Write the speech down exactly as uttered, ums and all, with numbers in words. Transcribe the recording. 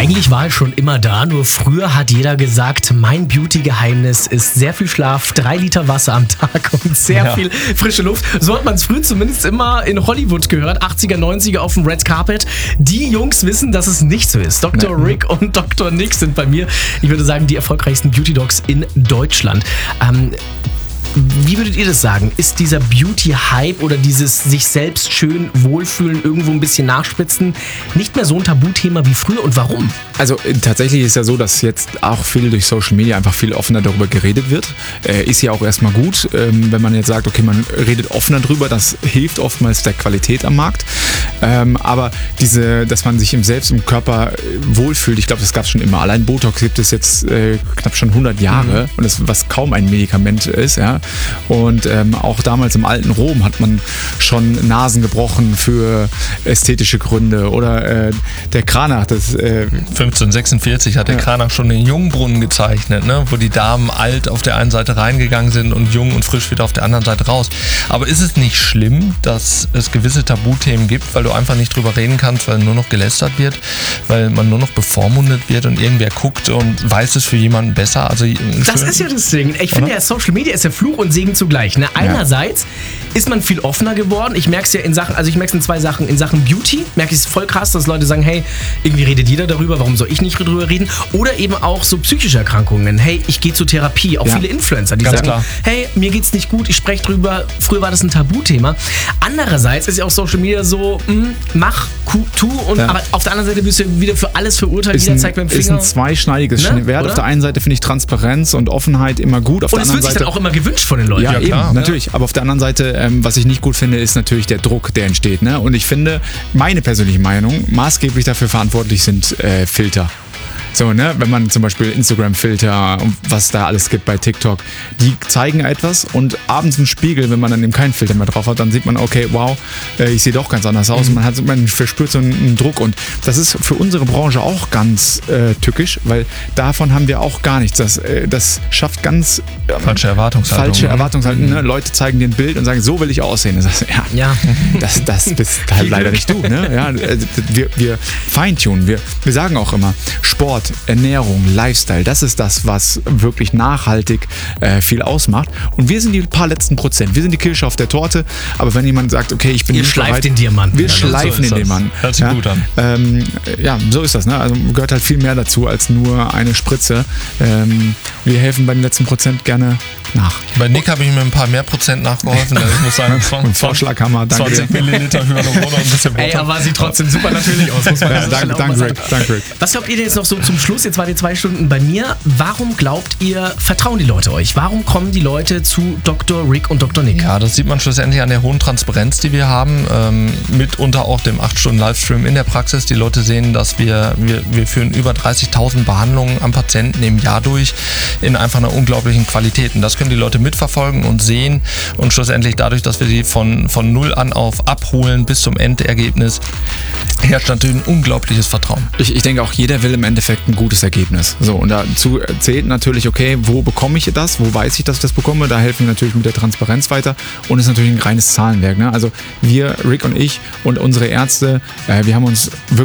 Eigentlich war es schon immer da, nur früher hat jeder gesagt, mein Beauty-Geheimnis ist sehr viel Schlaf, drei Liter Wasser am Tag und sehr ja. viel frische Luft. So hat man es früher zumindest immer in Hollywood gehört, achtziger, neunziger auf dem Red Carpet. Die Jungs wissen, dass es nicht so ist. Doktor Nee. Rick und Doktor Nick sind bei mir, ich würde sagen, die erfolgreichsten Beauty-Docs in Deutschland. Ähm, Wie würdet ihr das sagen? Ist dieser Beauty-Hype oder dieses sich selbst schön wohlfühlen, irgendwo ein bisschen nachspitzen, nicht mehr so ein Tabuthema wie früher und warum? Also tatsächlich ist ja so, dass jetzt auch viel durch Social Media einfach viel offener darüber geredet wird. Äh, ist ja auch erstmal gut, ähm, wenn man jetzt sagt, okay, man redet offener drüber, das hilft oftmals der Qualität am Markt. Ähm, aber diese, dass man sich im Selbst im Körper wohlfühlt, ich glaube, das gab es schon immer. Allein Botox gibt es jetzt äh, knapp schon hundert Jahre mhm. und das, was kaum ein Medikament ist, ja. Und ähm, auch damals im alten Rom hat man schon Nasen gebrochen für ästhetische Gründe. Oder äh, der Cranach, das äh, fünfzehnhundertsechsundvierzig hat der ja. Cranach schon den Jungbrunnen gezeichnet, ne? Wo die Damen alt auf der einen Seite reingegangen sind und jung und frisch wieder auf der anderen Seite raus. Aber ist es nicht schlimm, dass es gewisse Tabuthemen gibt, weil du einfach nicht drüber reden kannst, weil nur noch gelästert wird, weil man nur noch bevormundet wird und irgendwer guckt und weiß es für jemanden besser? Also, das ist ja das Ding. Ich finde ja, Social Media ist ja Fluch und Segen zugleich. Ne? Einerseits ja. ist man viel offener geworden. Ich merke es ja in Sachen, also ich merke es in zwei Sachen. In Sachen Beauty merke ich es voll krass, dass Leute sagen, hey, irgendwie redet jeder darüber, warum soll ich nicht drüber reden? Oder eben auch so psychische Erkrankungen. Hey, ich gehe zur Therapie. Auch ja. viele Influencer, die Ganz sagen, klar. hey, mir geht's nicht gut, ich spreche drüber. Früher war das ein Tabuthema. Andererseits ist ja auch Social Media so, mh, mach, tu und ja. aber auf der anderen Seite bist du wieder für alles verurteilt. Ist jeder ein, zeigt mit dem Finger. Ist ein zweischneidiges ne? Schwert. Auf der einen Seite finde ich Transparenz und Offenheit immer gut. Auf und der es anderen wird sich Seite dann auch immer gewünscht von den Leuten. Ja, Ja, eben, klar, natürlich. Ja. Aber auf der anderen Seite, ähm, was ich nicht gut finde, ist natürlich der Druck, der entsteht. Ne? Und ich finde, meine persönliche Meinung, maßgeblich dafür verantwortlich sind äh, Filter. So, ne, wenn man zum Beispiel Instagram-Filter und was da alles gibt bei TikTok, die zeigen etwas und abends im Spiegel, wenn man dann eben keinen Filter mehr drauf hat, dann sieht man, okay, wow, äh, ich sehe doch ganz anders aus. Mhm. Und man, hat, man verspürt so einen, einen Druck und das ist für unsere Branche auch ganz äh, tückisch, weil davon haben wir auch gar nichts. Das, äh, das schafft ganz äh, falsche Erwartungshaltung. Falsche Erwartungshaltung. Mhm. Ne? Leute zeigen dir ein Bild und sagen, so will ich aussehen. Das heißt, ja, ja. Das, das bist halt leider nicht du. Ne? Ja, wir, wir feintunen, wir, wir sagen auch immer, Sport, Ernährung, Lifestyle, das ist das, was wirklich nachhaltig äh, viel ausmacht. Und wir sind die paar letzten Prozent. Wir sind die Kirsche auf der Torte. Aber wenn jemand sagt, okay, ich bin Ihr nicht schleift bereit, den Diamanten. Wir schleifen so den Diamanten. Hört sich ja? gut an. Ähm, ja, so ist das. Ne? Also gehört halt viel mehr dazu als nur eine Spritze. Ähm, wir helfen bei den letzten Prozent gerne nach. Bei Nick habe ich mir ein paar mehr Prozent nachgeholfen. Ich muss sagen, Vorschlaghammer, danke zwanzig Milliliter Hyaluron und ein bisschen Butter. Ey, aber sieht trotzdem super natürlich aus, muss man ja, danke, danke, Rick, danke, Rick. Was glaubt ihr denn jetzt noch so zum Schluss? Jetzt wart ihr zwei Stunden bei mir. Warum glaubt ihr, vertrauen die Leute euch? Warum kommen die Leute zu Doktor Rick und Doktor Nick? Ja, das sieht man schlussendlich an der hohen Transparenz, die wir haben. Ähm, mitunter auch dem acht Stunden Livestream in der Praxis. Die Leute sehen, dass wir, wir, wir führen über dreißigtausend Behandlungen am Patienten im Jahr durch in einfach einer unglaublichen Qualität. Und das können die Leute mitverfolgen und sehen. Und schlussendlich dadurch, dass wir sie von, von null an auf abholen bis zum Endergebnis, herrscht natürlich ein unglaubliches Vertrauen. Ich, ich denke auch, jeder will im Endeffekt ein gutes Ergebnis. So, und dazu zählt natürlich, okay, wo bekomme ich das? Wo weiß ich, dass ich das bekomme? Da helfen wir natürlich mit der Transparenz weiter. Und es ist natürlich ein reines Zahlenwerk. Ne? Also wir, Rick und ich und unsere Ärzte, äh, wir haben uns wirklich